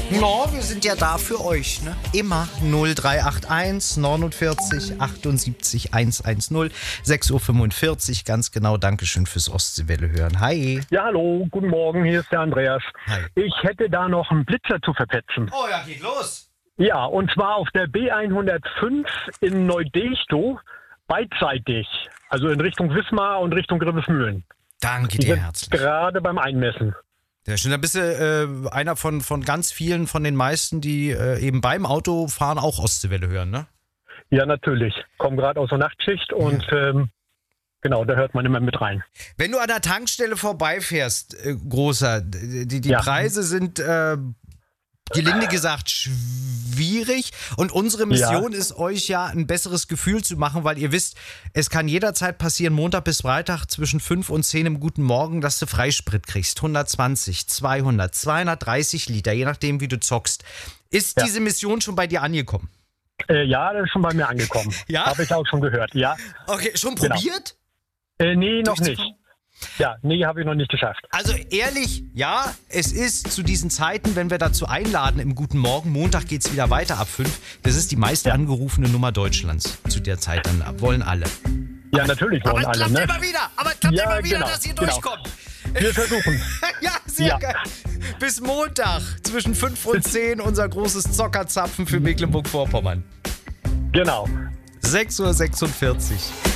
No, wir sind ja da für euch, ne? Immer 0381 49 78 110 6:45 Uhr, ganz genau. Dankeschön fürs Ostseewelle hören. Hi. Ja, hallo, guten Morgen, hier ist der Andreas. Hi. Ich hätte da noch einen Blitzer zu verpetzen. Oh ja, geht los. Ja, und zwar auf der B105 in Neudechtow, beidseitig. Also in Richtung Wismar und Richtung Grevesmühlen. Danke Die dir sind herzlich. gerade beim Einmessen. Ja, schön. Da bist du einer von ganz vielen, von den meisten, die eben beim Autofahren auch Ostseewelle hören, ne? Ja, natürlich. Komme gerade aus der Nachtschicht und genau, da hört man immer mit rein. Wenn du an der Tankstelle vorbeifährst, Großer, die Ja. Preise sind gelinde gesagt schwierig und unsere Mission ist euch ja ein besseres Gefühl zu machen, weil ihr wisst, es kann jederzeit passieren, Montag bis Freitag zwischen 5 und 10 im guten Morgen, dass du Freisprit kriegst. 120, 200, 230 Liter, je nachdem wie du zockst. Ist diese Mission schon bei dir angekommen? Ja, das ist schon bei mir angekommen. Ja? Habe ich auch schon gehört, ja. Okay, schon Genau. probiert? Nee, noch nicht. Durchzukommen? Ja, nee, habe ich noch nicht geschafft. Also ehrlich, ja, es ist zu diesen Zeiten, wenn wir dazu einladen im Guten Morgen, Montag geht's wieder weiter ab 5, das ist die meist angerufene Nummer Deutschlands zu der Zeit, dann wollen alle. Ja, natürlich wollen Aber es alle, klappt ne? immer wieder, immer wieder, genau, dass ihr genau. durchkommt. Wir versuchen. Ja, sehr Ja. geil. Bis Montag zwischen 5 und 10 unser großes Zockerzapfen für Mecklenburg-Vorpommern. Genau. 6:46 Uhr.